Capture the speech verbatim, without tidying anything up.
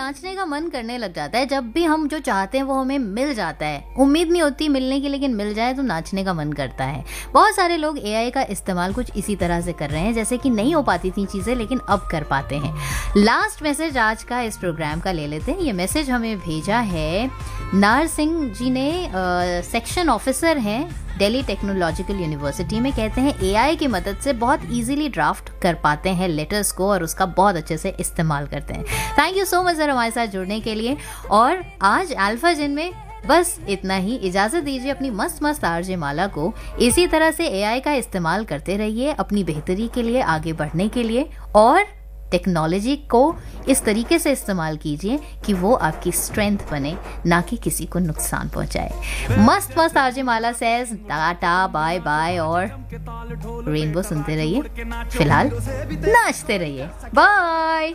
नाचने का मन करने लग जाता है जब भी हम जो चाहते हैं वो हमें मिल जाता है। उम्मीद नहीं होती मिलने की, लेकिन मिल जाए तो नाचने का मन करता है। बहुत सारे लोग एआई का इस्तेमाल कुछ इसी तरह से कर रहे हैं, जैसे कि नहीं हो पाती थी चीज़ें लेकिन अब कर पाते हैं। लास्ट मैसेज आज का इस प्रोग्राम का ले लेते हैं। ये मैसेज हमें भेजा है नार सिंह जी ने, सेक्शन ऑफिसर हैं दिल्ली टेक्नोलॉजिकल यूनिवर्सिटी में। कहते हैं एआई की मदद से बहुत इजीली ड्राफ्ट कर पाते हैं लेटर्स को और उसका बहुत अच्छे से इस्तेमाल करते हैं। Thank you so much sir हमारे साथ जुड़ने के लिए। और आज अल्फा जिन में बस इतना ही। इजाज़त दीजिए अपनी मस्त मस्त आरजे माला को। इसी तरह से एआई का इस्तेमाल करते रहिए अपनी बेहतरी के लिए, आगे बढ़ने के लिए, और टेक्नोलॉजी को इस तरीके से इस्तेमाल कीजिए कि वो आपकी स्ट्रेंथ बने, ना कि किसी को नुकसान पहुंचाए। मस्त मस्त आरजे माला सेज टाटा बाय बाय और रेनबो सुनते रहिए, फिलहाल नाचते रहिए। बाय।